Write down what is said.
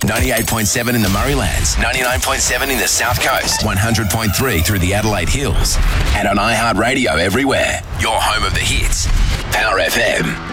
98.7 in the Murraylands, 99.7 in the South Coast, 100.3 through the Adelaide Hills, and on iHeartRadio everywhere. Your home of the hits. Power FM.